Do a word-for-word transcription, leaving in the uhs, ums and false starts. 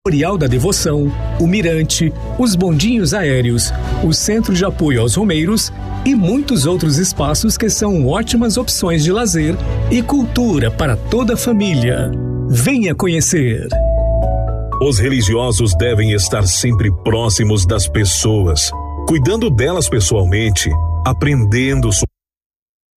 Memorial da Devoção, o Mirante, os bondinhos aéreos, o Centro de Apoio aos Romeiros e muitos outros espaços que são ótimas opções de lazer e cultura para toda a família. Venha conhecer! Os religiosos devem estar sempre próximos das pessoas, cuidando delas pessoalmente, aprendendo